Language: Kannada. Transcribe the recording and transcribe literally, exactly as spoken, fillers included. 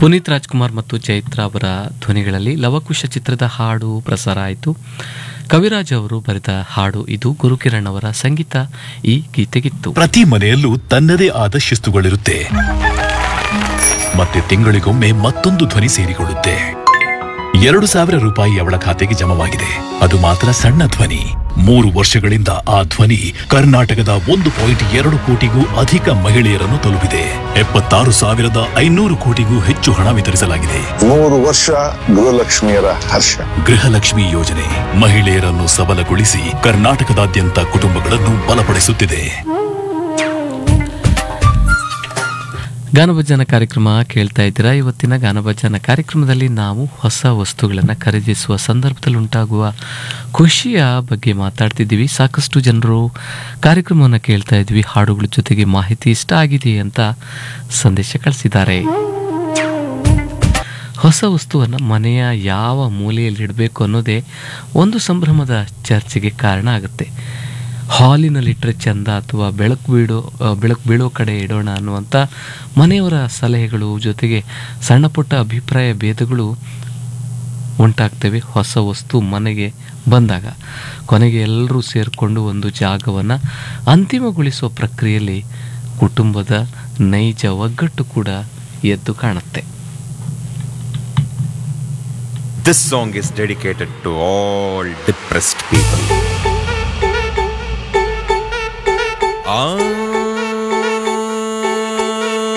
ಪುನೀತ್ ರಾಜ್ಕುಮಾರ್ ಮತ್ತು ಚೈತ್ರ ಅವರ ಧ್ವನಿಗಳಲ್ಲಿ ಲವಕುಶ ಚಿತ್ರದ ಹಾಡು ಪ್ರಸಾರ ಆಯಿತು. ಕವಿರಾಜ್ ಅವರು ಬರೆದ ಹಾಡು ಇದು. ಗುರುಕಿರಣ್ ಅವರ ಸಂಗೀತ ಈ ಗೀತೆಗಿತ್ತು. ಪ್ರತಿ ಮನೆಯಲ್ಲೂ ತನ್ನದೇ ಆದ ಶಿಸ್ತುಗಳಿರುತ್ತೆ, ಮತ್ತೆ ತಿಂಗಳಿಗೊಮ್ಮೆ ಮತ್ತೊಂದು ಧ್ವನಿ ಸೇರಿಕೊಳ್ಳುತ್ತೆ. ಎರಡು ಸಾವಿರ ರೂಪಾಯಿ ಅವಳ ಖಾತೆಗೆ ಜಮವಾಗಿದೆ. ಅದು ಮಾತ್ರ ಸಣ್ಣ ಧ್ವನಿ. ಮೂರು ವರ್ಷಗಳಿಂದ ಆ ಧ್ವನಿ ಕರ್ನಾಟಕದ ಒಂದು ಪಾಯಿಂಟ್ ಎರಡು ಕೋಟಿಗೂ ಅಧಿಕ ಮಹಿಳೆಯರನ್ನು ತಲುಪಿದೆ. ಎಪ್ಪತ್ತಾರು ಸಾವಿರದ ಐನೂರು ಕೋಟಿಗೂ ಹೆಚ್ಚು ಹಣ ವಿತರಿಸಲಾಗಿದೆ. ಮೂರು ವರ್ಷ ಗೃಹಲಕ್ಷ್ಮಿಯರ ಹರ್ಷ. ಗೃಹಲಕ್ಷ್ಮಿ ಯೋಜನೆ ಮಹಿಳೆಯರನ್ನು ಸಬಲಗೊಳಿಸಿ ಕರ್ನಾಟಕದಾದ್ಯಂತ ಕುಟುಂಬಗಳನ್ನು ಬಲಪಡಿಸುತ್ತಿದೆ. ಗಾನಭಜನ ಕಾರ್ಯಕ್ರಮ ಕೇಳ್ತಾ ಇದ್ದೀರಾ. ಇವತ್ತಿನ ಗಾನಭಜನ ಕಾರ್ಯಕ್ರಮದಲ್ಲಿ ನಾವು ಹೊಸ ವಸ್ತುಗಳನ್ನು ಖರೀದಿಸುವ ಸಂದರ್ಭದಲ್ಲಿ ಉಂಟಾಗುವ ಖುಷಿಯ ಬಗ್ಗೆ ಮಾತಾಡ್ತಿದ್ದೀವಿ. ಸಾಕಷ್ಟು ಜನರು ಕಾರ್ಯಕ್ರಮವನ್ನು ಕೇಳ್ತಾ ಇದ್ವಿ, ಹಾಡುಗಳ ಜೊತೆಗೆ ಮಾಹಿತಿ ಇಷ್ಟ ಆಗಿದೆ ಅಂತ ಸಂದೇಶ ಕಳಿಸಿದ್ದಾರೆ. ಹೊಸ ವಸ್ತುವನ್ನು ಮನೆಯ ಯಾವ ಮೂಲೆಯಲ್ಲಿಡಬೇಕು ಅನ್ನೋದೇ ಒಂದು ಸಂಭ್ರಮದ ಚರ್ಚೆಗೆ ಕಾರಣ ಆಗುತ್ತೆ. ಹಾಲಿನಲ್ಲಿಟ್ಟರೆ ಚೆಂದ ಅಥವಾ ಬೆಳಕು ಬೀಳೋ ಬೆಳಕು ಬೀಳೋ ಕಡೆ ಇಡೋಣ ಅನ್ನುವಂಥ ಮನೆಯವರ ಸಲಹೆಗಳು, ಜೊತೆಗೆ ಸಣ್ಣ ಪುಟ್ಟ ಅಭಿಪ್ರಾಯ ಭೇದಗಳು ಉಂಟಾಗ್ತವೆ ಹೊಸ ವಸ್ತು ಮನೆಗೆ ಬಂದಾಗ. ಕೊನೆಗೆ ಎಲ್ಲರೂ ಸೇರಿಕೊಂಡು ಒಂದು ಜಾಗವನ್ನು ಅಂತಿಮಗೊಳಿಸುವ ಪ್ರಕ್ರಿಯೆಯಲ್ಲಿ ಕುಟುಂಬದ ನೈಜ ಒಗ್ಗಟ್ಟು ಕೂಡ ಎದ್ದು ಕಾಣುತ್ತೆ. This song is dedicated to all depressed people. Ah